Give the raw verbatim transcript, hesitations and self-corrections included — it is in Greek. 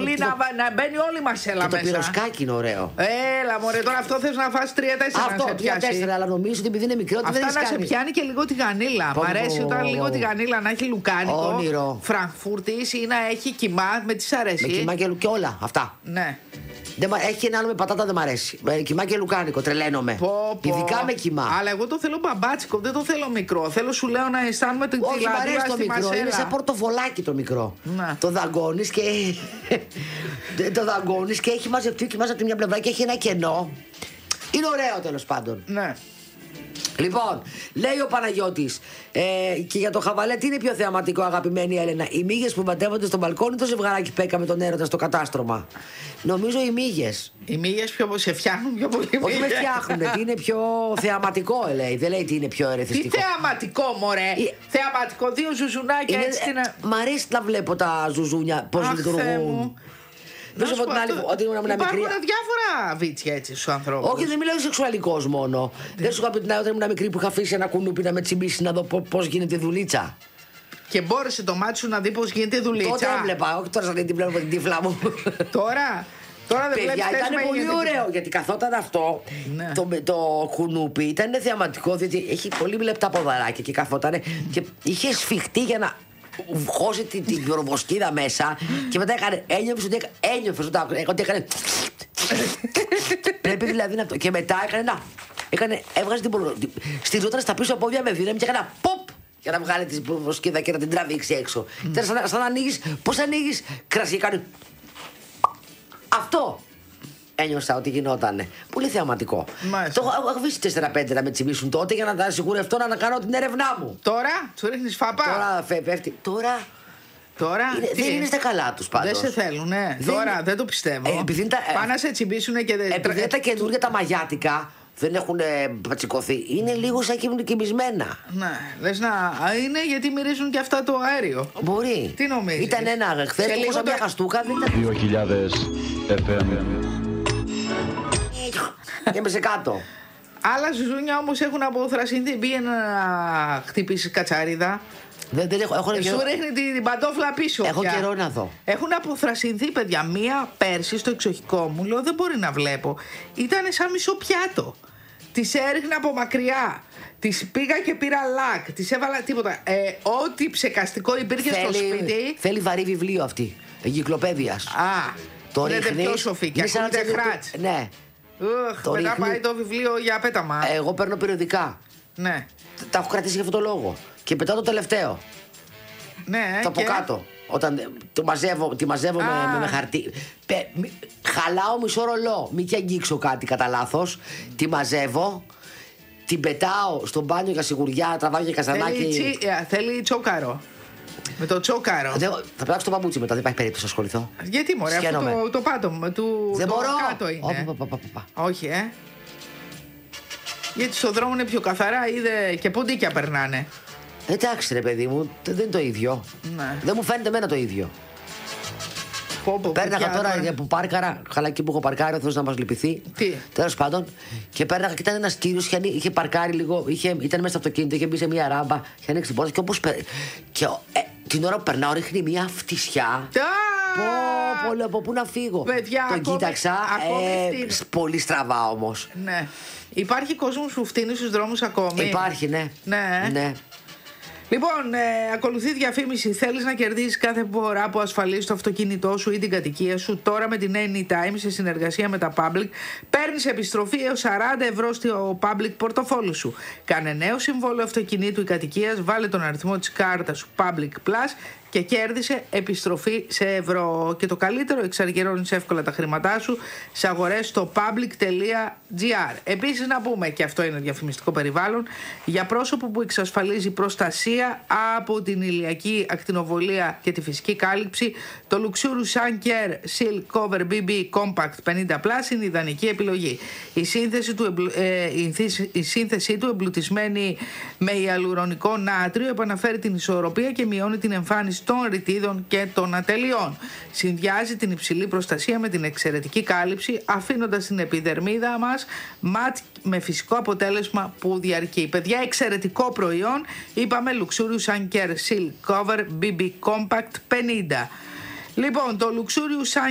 πολύ να, να μπαίνει όλη η μασέλα και μέσα. Το πυροσκάκι είναι ωραίο. Έλα, μωρέ, τώρα αυτό θες να φας τρία-τέσσερα. Αυτό, τρία-τέσσερα, αλλά νομίζω ότι επειδή είναι μικρό. Αυτά δεν να κάνει. σε πιάνει και λίγο τη γανίλα. Μ' αρέσει όταν λίγο τη γανίλα να έχει λουκάνικο. Όνειρο. Φραγκφούρτης ή να έχει κιμά. Με τι σ' αρέσει? Με κιμά και, και όλα αυτά. Ναι. Δεν, έχει ένα άλλο με πατάτα, δεν μ' αρέσει. Με κιμά και λουκάνικο, τρελαίνομαι. Πω, πω. Ειδικά με κιμά. Αλλά εγώ το θέλω μπαμπάτσικο, δεν το θέλω μικρό. Θέλω, σου λέω, να αισθάνομαι την Όχι, μ' αρέσει το μικρό. μασέλα. Είναι σαν πορτοφολάκι το μικρό. Να. Το δαγκώνεις και. το δαγκώνεις και έχει μαζευτεί και μέσα από τη μια πλευρά και έχει ένα κενό. Είναι ωραίο τέλος πάντων. Ναι. Λοιπόν, λέει ο Παναγιώτης, ε, και για το χαβαλέ, τι είναι πιο θεαματικό, αγαπημένη Έλενα, οι μύγες που ματεύονται στο μπαλκόνι, το ζευγαράκι που έκαμε τον έρωτα στο κατάστρωμα? Νομίζω οι μύγες. Οι μύγες πιο σε φτιάχνουν πιο πολύ. Όχι με φτιάχνουν, τι είναι πιο θεαματικό, ε, λέει. Δεν λέει τι είναι πιο ερεθιστικό. Τι θεαματικό, μωρέ. Ε, Θεαματικό, δύο ζουζουνάκια είναι, έτσι. Να... Μ' αρέσει να βλέπω τα ζουζούνια πώς λειτουργούν. Δεν σου πω την άλλη ότι ήμουν μικρή. Υπάρχουν διάφορα βίτσια έτσι στους ανθρώπους. Όχι, δεν μιλάω σεξουαλικός μόνο. Δεν σου είπα την άλλη όταν ήμουν μικρή που είχα αφήσει ένα κουνούπι να με τσιμπήσει να δω πώς γίνεται δουλίτσα. Και μπόρεσε το μάτι σου να δει πώς γίνεται δουλίτσα. Τότε έβλεπα, όχι τώρα σαν την βλέπω την τύφλα μου. Τώρα. Τώρα δεν Παιδιά, ήταν πολύ γιατί... ωραίο γιατί καθόταν αυτό. Ναι. Το, το κουνούπι ήταν θεαματικό, διότι έχει πολύ λεπτά ποδαράκια και καθόταν και είχε σφιχτεί για να χώσει την, την προβοσκίδα μέσα και μετά έκανε, ένιωφες ότι έκανε, ένιωφες ότι έκανε. Πρέπει δηλαδή να. Και μετά έκανε να. Έκανε, έβγαζε την προβοσκίδα. Στηριζόταν στα πίσω πόδια με δύναμη και έκανε ποπ για να βγάλει την προβοσκίδα και να την τραβήξει έξω. Mm. Ήταν σαν, σαν να ανοίγει. Πώ ανοίγει κρασί, κάνει. Αυτό ένιωσα ότι γινότανε. Πολύ θεαματικό. Μάλιστα. Το έχω αφήσει τέσσερα πέντε να με τσιμήσουν τότε για να τα σιγουρευτώ να κάνω την έρευνά μου. Τώρα του ρίχνει φαπά. Τώρα φε, πέφτει. Τώρα. Τώρα Είναι, δεν είναι στα καλά του πάντως. Δεν σε θέλουν, ναι. Δεν... Τώρα δεν το πιστεύω. Ε, επειδή τα... Πάνε να σε τσιμπήσουν και δεν. Επειδή τα καινούργια τα μαγιάτικα δεν έχουν ε, πατσικωθεί, είναι λίγο σαν κοιμισμένα. Ναι, λες να. Α, είναι γιατί μυρίζουν και αυτά το αέριο. Μπορεί. Τι νομίζεις? Ήταν ένα χθες που είχα μια χαστούκα. δύο χιλιάδες εφ εμ. Και με σε κάτω. Άλλα ζουζούνια όμως έχουν αποθρασινθεί. Πήγαινε να χτυπήσει κατσαρίδα. Δεν, δεν έχω, έχω Σου καιρό... ρίχνει την, την παντόφλα πίσω. Έχω πια. καιρό να δω. Έχουν αποθρασινθεί, παιδιά. Μία πέρσι στο εξοχικό μου, λέω δεν μπορεί να βλέπω. Ήταν σαν μισό πιάτο. Τις έριχνα από μακριά. Τις πήγα και πήρα λακ. Τις έβαλα τίποτα. Ε, ό,τι ψεκαστικό υπήρχε θέλει, στο σπίτι. Θέλει βαρύ βιβλίο αυτή. Εγκυκλοπαίδειας. Α, το είναι ρίχνεις, πιο σοφή και ακούγεται χράτς. Ναι. Ουχ, μετά ρίχνει... πάει το βιβλίο για πέταμα. Εγώ παίρνω περιοδικά. Ναι. Τα έχω κρατήσει για αυτόν τον λόγο. Και πετάω το τελευταίο. Ναι, το από και... κάτω. Όταν το μαζεύω, τη μαζεύω με, με, με χαρτί. Πε, μη, χαλάω μισό ρολό. Μην και αγγίξω κάτι κατά λάθος. Τη μαζεύω. Την πετάω στο μπάνιο για σιγουριά. Τραβάω για καζανάκι. Θέλει, τσι, θέλει τσόκαρο. Με το τσόκαρο. Δεν, θα πετάξω το παπούτσι μετά. Δεν υπάρχει περίπτωση να ασχοληθώ. Γιατί μωρέ, αυτό το, το πάτωμα του. Δεν το μπορώ. Κάτω είναι. Οπα, οπα, οπα. Όχι, ε. Γιατί στον δρόμο είναι πιο καθαρά, είδε και ποντίκια περνάνε. Εντάξει ρε παιδί μου, δεν είναι το ίδιο. Ναι. Δεν μου φαίνεται εμένα το ίδιο. Πω, πω, Πέρναγα τώρα, τώρα για που πάρκαρα, χαλακή που έχω παρκάρει, ο Θεός να μας λυπηθεί. Τι? Τέλος πάντων. Και πέρναγα και ήταν ένας κύριος, είχε, είχε παρκάρει λίγο, είχε, ήταν μέσα στο αυτοκίνητο, είχε μπει σε μια ράμπα, είχε ανοίξει την πόρτα και όπως. Και ε, την ώρα που περνάω ρίχνει μια φτισιά. Πω, πω, από πού να φύγω. Παιδιά, τον ακόμη, κοίταξα. ακόμη Ε, πολύ στραβά όμως. Ναι. Υπάρχει κόσμος που φτύνει στους δρόμους ακόμη. Υπάρχει, ναι. Ναι. ναι. Λοιπόν, ε, ακολουθεί διαφήμιση. Θέλεις να κερδίσεις κάθε φορά που ασφαλίζεις το αυτοκίνητό σου ή την κατοικία σου? Τώρα με την Anytime σε συνεργασία με τα Public παίρνεις επιστροφή έως σαράντα ευρώ στο Public πορτοφόλι σου. Κάνε νέο συμβόλαιο αυτοκινήτου ή κατοικίας, βάλε τον αριθμό της κάρτας σου Public Plus και κέρδισε επιστροφή σε ευρώ. Και το καλύτερο, εξαργυρώνεις εύκολα τα χρήματά σου σε αγορές στο public τελεία gr. Επίσης να πούμε, και αυτό είναι διαφημιστικό περιβάλλον, για πρόσωπο που εξασφαλίζει προστασία από την ηλιακή ακτινοβολία και τη φυσική κάλυψη, το Luxurious Sun Care Silk Cover μπι μπι Compact πενήντα πλας είναι η ιδανική επιλογή. Η σύνθεση του, ε, η σύνθεσή του, εμπλουτισμένη με ιαλουρονικό νάτριο, επαναφέρει την ισορροπία και μειώνει την εμφάνιση των ρητίδων και των ατελειών. Συνδυάζει την υψηλή προστασία με την εξαιρετική κάλυψη, αφήνοντας την επιδερμίδα μας ματ με φυσικό αποτέλεσμα που διαρκεί. Παιδιά, εξαιρετικό προϊόν. Είπαμε Luxurious Sun Care Silk Cover μπι μπι Compact πενήντα. Λοιπόν, το Luxurious Sun